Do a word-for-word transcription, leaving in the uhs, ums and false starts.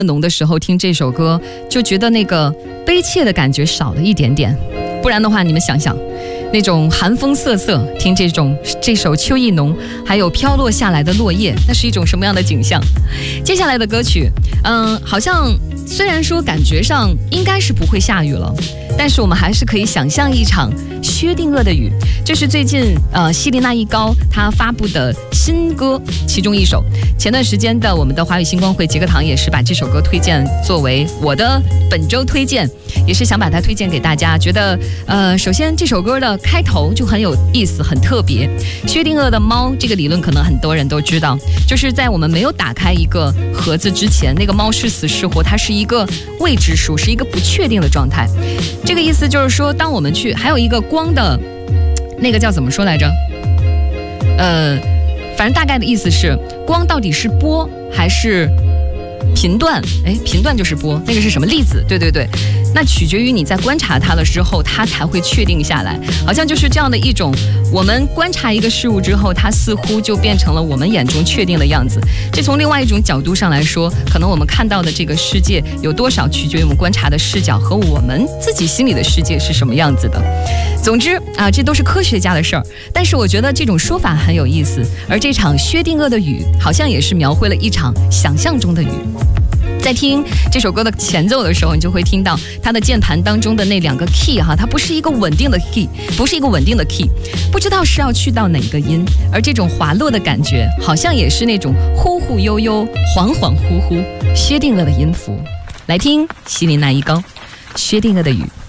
浓的时候听这首歌，就觉得那个悲切的感觉少了一点点。不然的话，你们想想，那种寒风瑟瑟，听这种这首《秋意浓》，还有飘落下来的落叶，那是一种什么样的景象？接下来的歌曲，嗯，好像虽然说感觉上应该是不会下雨了，但是我们还是可以想象一场薛定谔的雨。这是最近呃希林娜一高她发布的新歌其中一首。前段时间的我们的华语星光会杰克堂也是把这首歌推荐作为我的本周推荐，也是想把它推荐给大家。觉得呃首先这首歌的开头就很有意思，很特别。薛定谔的猫这个理论可能很多人都知道，就是在我们没有打开一个盒子之前，那个猫是死是活，它是一个未知数，是一个不确定的状态。这个意思就是说，当我们去还有一个光的那个叫怎么说来着，呃反正大概的意思是光到底是波还是频段，哎，频段就是波，那个是什么粒子？对对对，那取决于你在观察它的时候，它才会确定下来。好像就是这样的一种，我们观察一个事物之后，它似乎就变成了我们眼中确定的样子。这从另外一种角度上来说，可能我们看到的这个世界有多少取决于我们观察的视角和我们自己心里的世界是什么样子的。总之啊，这都是科学家的事儿，但是我觉得这种说法很有意思。而这场薛定谔的雨，好像也是描绘了一场想象中的雨。在听这首歌的前奏的时候，你就会听到它的键盘当中的那两个 key 哈，它不是一个稳定的 key， 不是一个稳定的 key， 不知道是要去到哪个音，而这种滑落的感觉，好像也是那种忽忽悠悠、恍恍惚惚、薛定谔的音符。来听希林娜一高，薛定谔的雨。